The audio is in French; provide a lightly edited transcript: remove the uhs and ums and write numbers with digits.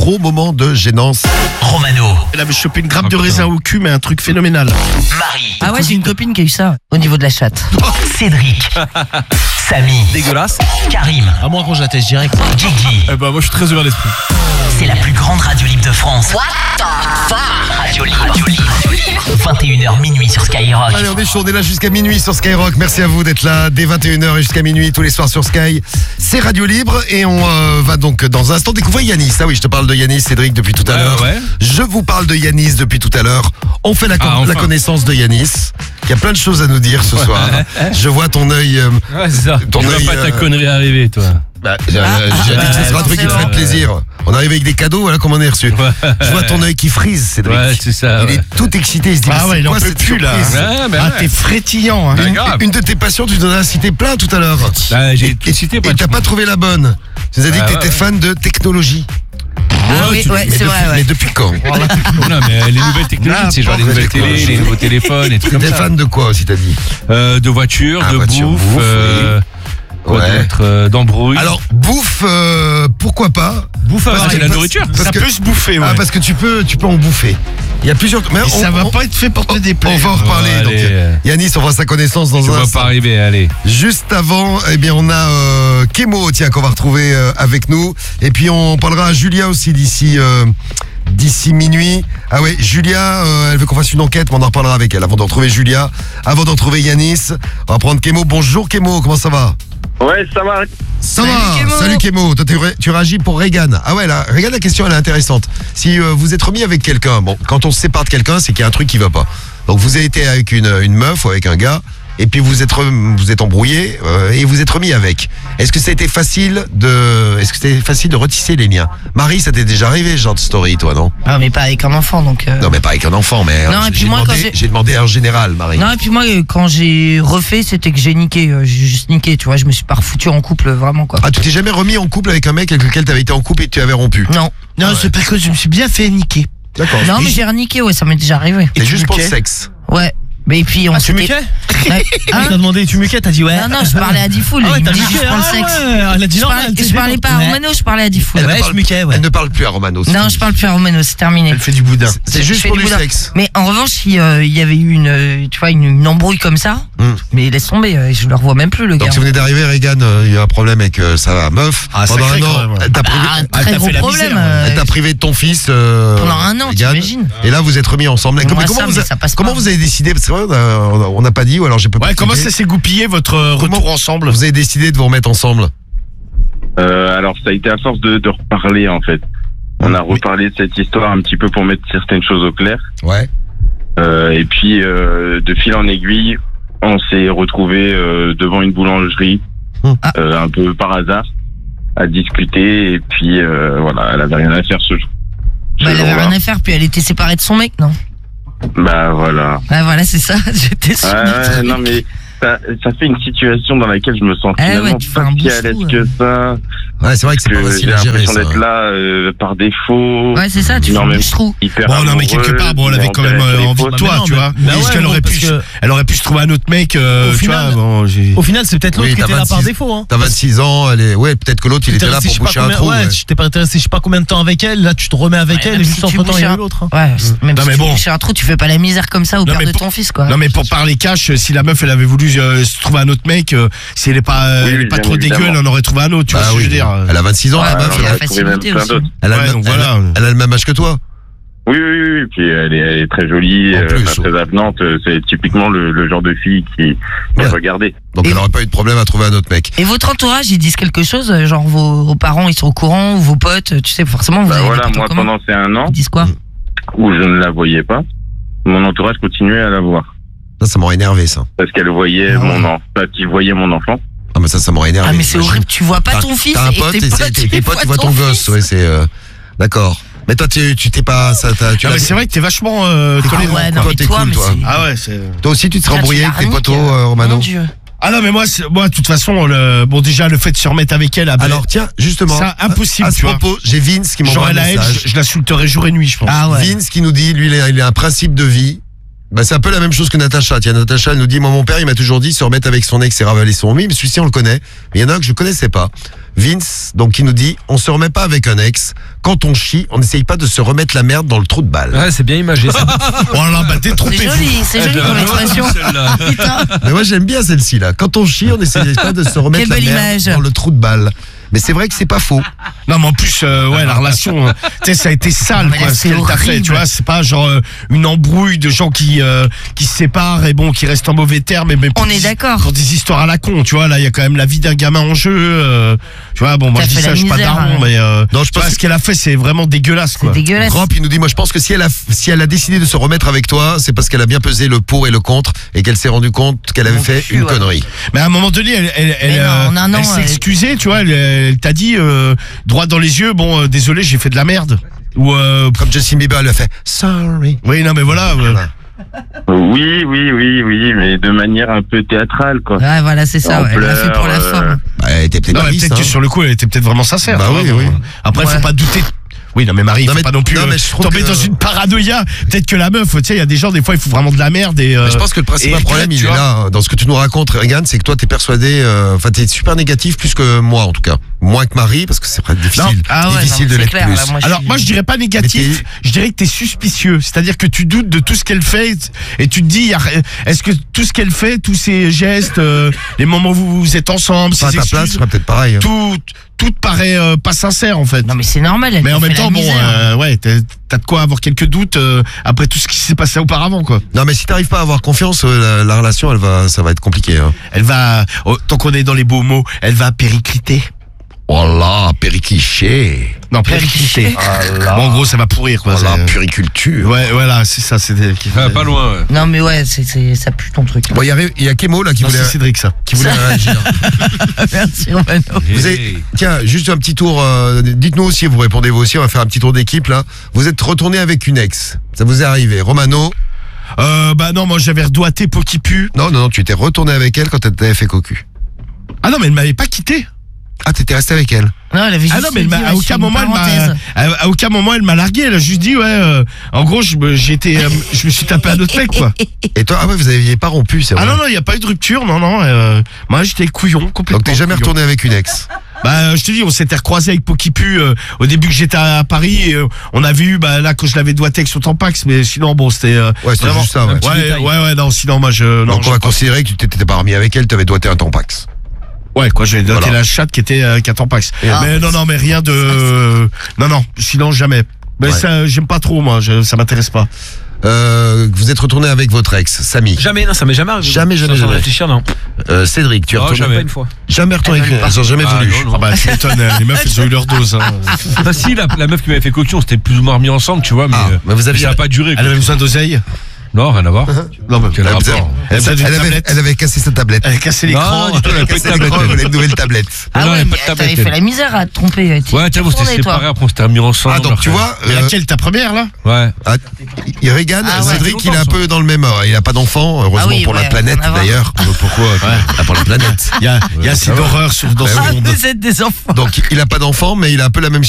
gros moment de gênance. Romano. Elle avait chopé une grappe de raisin au cul, mais un truc phénoménal. Marie. Ah ouais, j'ai une copine qui a eu ça au niveau de la chatte. Cédric. Samy. Dégueulasse. Karim. À moins qu'on je la teste direct. Guigui. Eh ben moi je suis très ouvert d'esprit. C'est la plus grande radio libre de France. What the fuck? Radio libre. 21h minuit sur Skyrock. Allez, on est chaud, on est là jusqu'à minuit sur Skyrock. Merci à vous d'être là dès 21h et jusqu'à minuit tous les soirs sur Sky. C'est Radio Libre et on va donc dans un instant découvrir Yanis. Ah oui, je te parle de Yanis, Cédric, depuis tout à l'heure. Ouais. Je vous parle de Yanis depuis tout à l'heure. On fait la connaissance de Yanis. Il y a plein de choses à nous dire ce soir. Je vois ton œil. Ouais, c'est ça. Ton Tu vois œil, pas ta connerie arriver, toi. J'ai dit que ce sera un truc qui te ferait plaisir. On arrive avec des cadeaux, voilà comment on est reçu. Je vois ton œil qui frise, Cédric. Ouais, c'est ça. Il est tout excité, il se dit Ah ouais, il en quoi peut cette plus là. surprise T'es frétillant. Hein. Une de tes passions, tu nous en as cité plein tout à l'heure. J'ai cité Et t'as pas trouvé la bonne. Tu nous as dit que t'étais fan de technologie. Ah oui, ouais, c'est vrai, Mais ouais. depuis quand? Non, mais les nouvelles technologies, c'est genre les nouvelles télé, les nouveaux téléphones et tout comme T'es ça. fan de quoi aussi, t'as dit? De voitures, de voiture, bouffe, quoi Ouais. d'autre, d'embrouille. Alors, bouffe, pourquoi pas? Bouffe à c'est la nourriture. Ça peut se bouffer, ouais. Ah, parce que tu peux en bouffer. Il y a plusieurs. Mais Et ça va pas être fait pour te déplaire. On va en reparler. Allez. Donc, Yanis, on fera sa connaissance dans Tu un vas instant. pas arriver, allez. Juste avant, eh bien, on a Kémo, tiens, qu'on va retrouver avec nous. Et puis, on parlera à Julia aussi d'ici minuit. Ah ouais, Julia, elle veut qu'on fasse une enquête, mais on en reparlera avec elle. Avant de retrouver Julia, avant de retrouver Yanis, on va prendre Kémo. Bonjour Kémo, comment ça va? Ouais, ça va. Ça Salut, va. Kémo. Salut Kémo. Toi, tu réagis pour Regan. Ah ouais, là, Regan, la question elle est intéressante. Si vous êtes remis avec quelqu'un, bon, quand on se sépare de quelqu'un, c'est qu'il y a un truc qui va pas. Donc vous avez été avec une meuf ou avec un gars, et puis vous êtes embrouillé et vous êtes remis avec. Est-ce que c'était facile de retisser les liens? Marie, ça t'est déjà arrivé ce genre de story, toi, non? Ah, mais pas avec un enfant, donc. Non, mais pas avec un enfant, mais Non, et puis moi, j'ai demandé en général, Marie. Non, et puis moi, quand j'ai refait, c'était que j'ai niqué. J'ai juste niqué, tu vois. Je me suis pas refoutu en couple, vraiment, quoi. Ah, tu t'es jamais remis en couple avec un mec avec lequel t'avais été en couple et tu avais rompu? Non. Non, c'est parce que je me suis bien fait niquer. D'accord. Non, mais j'ai reniqué, ouais, ça m'est déjà arrivé. C'est juste pour le muquais sexe. Ouais. Mais puis on Tu s'était- muquais Ouais. T'as Hein demandé, tu muquais, t'as dit ouais. Non, je parlais à Diffoul. Ah ouais, Il me t'as dit muqué, je prends le sexe. Elle a dit Je parlais pas à Romano, je parlais à Diffoul. Elle ne parle plus à Romano. Non, je parle plus à Romano, c'est terminé. Elle fait du boudin. C'est Je juste fais pour du du boudin. sexe. Mais en revanche, il y avait eu une embrouille comme ça, mais laisse tomber, je le revois même plus, le gars. Donc si vous venez d'arriver, Regan, il y a un problème avec sa meuf. Ah, Pendant sacré un an, quand même. elle t'a privé, Un très t'a gros fait la problème. misère, elle t'a privé de ton fils. Pendant un an, Regan. t'imagines. Et là, vous êtes remis ensemble. Moi, ça, mais ça passe comment pas. vous avez décidé? Parce que c'est vrai, on n'a pas dit, ou alors j'ai pas Ouais, comment expliqué. ça s'est goupillé votre retour ensemble? Vous avez décidé de vous remettre ensemble? Alors, ça a été à force de reparler, en fait. On a reparlé de cette histoire un petit peu pour mettre certaines choses au clair. Ouais. Et puis, de fil en aiguille, on s'est retrouvés devant une boulangerie, un peu par hasard, à discuter. Et puis, voilà, elle avait rien à faire ce jour. Bah, elle avait rien à faire, puis elle était séparée de son mec, non? Bah, voilà. Bah voilà, c'est ça, j'étais sur le truc. Non, mais ça fait une situation dans laquelle je me sens finalement ouais, tu fais pas un si à l'aise bouchou, que ça. Ouais, c'est vrai que c'est pas facile j'ai à gérer l'impression ça. d'être là par défaut. Ouais, c'est ça, tu fais Non, un même bouche-trou. hyper Bon, non, mais quelque amoureuse, part, bon, elle avait quand même mais envie de toi, tu vois. Parce qu'elle aurait pu se trouver un autre mec, tu vois. final- Bon, Au final, c'est peut-être l'autre Oui, qui t'as était là par 26 défaut. Hein. T'as 26 ans, peut-être que l'autre il était là pour boucher un trou. Ouais, tu t'es pas intéressé, je sais pas combien de temps avec elle. Là, tu te remets avec elle même et si juste tu entre temps, il y a bouches eu l'autre. hein. Ouais, même Non, si mais tu bon. bouches un trou, tu fais pas la misère comme ça au Non, père mais de pour- ton fils, quoi. Non, mais pour parler cash, si la meuf elle avait voulu se trouver un autre mec, si elle est pas, Oui, elle est pas bien trop dégueu, évidemment. elle en aurait trouvé un autre, tu vois ce que je veux dire. Elle a 26 ans, Ouais, la bah, meuf. il y a la j'aurais trouvé même facilité plein aussi. d'autres. Elle a Ouais, le donc même- voilà. elle a le même âge que toi. Oui. Puis elle est très jolie, En plus, très avenante. C'est typiquement le genre de fille qui est Ouais. regardée. Donc Et- elle aurait pas eu de problème à trouver un autre mec. Et votre entourage, ils disent quelque chose, genre vos parents, ils sont au courant, ou vos potes, tu sais, forcément, vous Bah avez voilà, des potes en moi commun. pendant ces un an Ils disent quoi? où je ne la voyais pas, mon entourage continuait à la voir. Ça m'aurait énervé ça. Parce qu'elle voyait parce qu'ils voyaient mon enfant. Ah mais ça m'aurait énervé. Ah, mais c'est Imagine. horrible, tu vois pas ton fils T'as un et pote tes et potes, tes potes ils voient ton fils. gosse. Ouais, c'est d'accord. Mais toi tu t'es pas ça. Tu Non, l'as- mais c'est vrai que t'es vachement Ah collé. ouais, non, Toi, mais t'es toi, cool, mais toi. c'est... Ah ouais, c'est. Toi aussi tu te serais embrouillé avec tes potos, Romano. Mon Dieu. Ah non, mais moi, de toute façon, bon, déjà, le fait de se remettre avec elle, Alors tiens, justement, c'est impossible, à ce tu vois. propos, j'ai Vince qui m'envoie Genre, un elle a elle, message. je l'insulterai jour et nuit, je pense. Ah ouais. Vince qui nous dit, lui, il a un principe de vie. Bah, c'est un peu la même chose que Natacha. Tiens, Natacha, elle nous dit, moi, mon père, il m'a toujours dit se remettre avec son ex et ravaler son oui, mais celui-ci, on le connaît. Mais il y en a un que je connaissais pas. Vince, donc, qui nous dit, on se remet pas avec un ex. Quand on chie, on n'essaye pas de se remettre la merde dans le trou de balle. Ouais, c'est bien imagé ça. Oh là, bah détrompez-vous. C'est joli comme expression. Putain. Mais moi, j'aime bien celle-ci, là. Quand on chie, on n'essaye pas de se remettre Quelle la belle merde image. dans le trou de balle. Mais c'est vrai que c'est pas faux. Non, mais en plus, ouais, la relation, tu sais, ça a été sale, Mais là, quoi, ce c'est qu'elle t'a fait, horrible. tu vois. C'est pas genre une embrouille de gens qui se séparent et bon, qui restent en mauvais termes. Mais On est d'accord. Pour des histoires à la con, tu vois. Là, il y a quand même la vie d'un gamin en jeu. Tu vois, bon, moi, T'as je dis fait ça, la je suis pas misère, daron, hein. mais Non, je tu vois, pense ce qu'elle a fait, c'est vraiment dégueulasse, C'est quoi. dégueulasse. Ramp, il nous dit, moi je pense que si elle a décidé de se remettre avec toi, c'est parce qu'elle a bien pesé le pour et le contre et qu'elle s'est rendue compte qu'elle avait Mon fait cul, une ouais. connerie. Mais à un moment donné, Mais non, en un an, elle s'est elle- excusée, tu vois. Elle t'a dit droit dans les yeux, bon, désolé, j'ai fait de la merde. Ou Comme Justin Bieber, elle a fait sorry. oui, non, mais voilà. Oui, mais de manière un peu théâtrale, quoi. Ouais, voilà, c'est ça. En Ouais. Elle l'a fait pour la pleurs, forme. Bah, elle était peut-être Non, pas mais lisse, peut-être hein. que sur le coup, elle était peut-être vraiment sincère. Bah tu vois, oui, bon. oui. Après, Ouais. faut pas douter. Oui, non, mais Marie, Non, faut mais- pas non plus non, mais je trouve tomber que- dans une paranoïa. Peut-être que la meuf, tu sais, il y a des gens, des fois, ils font vraiment de la merde. Et, Mais je pense que le principal et problème, il tu est vois. là, hein. Dans ce que tu nous racontes, Regan, c'est que toi, t'es persuadé, enfin, t'es super négatif plus que moi, en tout cas. Moins que Marie, parce que c'est très difficile. Non. Ah ouais, difficile non, de c'est l'être clair, plus. là, moi, Alors, moi, je dirais pas négatif, je dirais que t'es suspicieux. C'est-à-dire que tu doutes de tout ce qu'elle fait et tu te dis, est-ce que tout ce qu'elle fait, tous ces gestes, les moments où vous êtes ensemble, Pas à ces ta place, ce excuses, serait peut-être pareil. hein. tout te paraît pas sincère, en fait. Non, mais c'est normal. Elle Mais en fait même la temps, bon, misère. ouais, t'as de quoi avoir quelques doutes après tout ce qui s'est passé auparavant, quoi. Non, mais si t'arrives pas à avoir confiance, la relation, ça va être compliqué. Hein. Elle va, tant qu'on est dans les beaux mots, elle va péricliter. Voilà, péricliché. Non, péricliter. Bon, en gros, ça va pourrir, quoi. Voilà, c'est- puriculture. Ouais, voilà, c'est ça, c'est Ah, pas loin, ouais. Non, mais ouais, ça pue ton truc. Bon, il y a Kemo, là, qui Non, voulait c'est Cédric, ça. réagir. Merci, Romano. Vous avez- Tiens, juste un petit tour. Dites-nous aussi, vous répondez vous aussi. On va faire un petit tour d'équipe là. Vous êtes retourné avec une ex. Ça vous est arrivé, Romano? Bah non, moi j'avais redoité Pokipu. Non, tu étais retourné avec elle quand elle t'avait fait cocu. Ah non, mais elle m'avait pas quitté. Ah, t'étais resté avec elle. Non, elle avait juste Ah non, mais dit, à ouais, aucun c'est une moment parenthèse. à aucun moment elle m'a largué. Elle a juste dit ouais. En gros, je me suis tapé un autre mec, quoi. Et toi, ah ouais, vous aviez pas rompu, c'est vrai. Ah non, il y a pas eu de rupture, non. Moi j'étais couillon complètement. Donc t'es jamais couillon. retourné avec une ex. Bah je te dis, on s'était recroisé avec Pokipu au début que j'étais à Paris. Et, on avait eu là quand je l'avais doigté avec son Tampax, mais sinon bon c'était. Ouais, c'était vraiment- juste ça, ouais. Ouais, non, sinon moi je. Non, Donc on va je- considérer que tu t'étais pas remis avec elle, t'avais doigté un tampax. Ouais, quoi, j'ai doté Voilà. la chatte qui était qu'à Tampax. Ah. Mais non, mais rien de. Non, sinon jamais. Mais Ouais. ça, j'aime pas trop, moi, ça m'intéresse pas. Vous êtes retourné avec votre ex, Samy. Jamais, non, ça m'est jamais arrivé. Jamais. Sans réfléchir, non. Cédric, tu es Oh, retourné jamais. Pas une fois. Jamais retourné avec une ex. Elles ont jamais Ah, voulu. non, non. Ah bah, tu m'étonnes, les meufs, elles ont eu leur dose. Hein. Bah si, la meuf qui m'avait fait cocu, on s'était plus ou moins remis ensemble, tu vois, mais, Ah, mais vous aviez- ça a pas duré. Elle quoi. avait besoin d'oseille. Non, rien à voir. Non, mais Quel Elle, rapport elle avait cassé sa tablette. Elle a cassé l'écran. Non, du tout, elle a pas de Cassé tablette. l'écran, elle voulait une nouvelle tablette. Ah Non, ouais, elle a pas mais de tablette, t'avais elle. fait la misère à te tromper. Ouais, tiens, on s'était Tourné, toi. séparés, après on s'était remis ensemble. Ah, donc tu après. vois, Mais laquelle, ta première, là? Ouais. Regan, Ah ouais. Cédric, il est un peu dans le même. Il a pas d'enfant, heureusement Ah oui, pour la ouais, planète rien à voir. d'ailleurs. Pourquoi Pour la planète. Il y a assez d'horreur dans ce Ah, monde. vous êtes des enfants. Donc il a pas d'enfant, mais il a un peu la même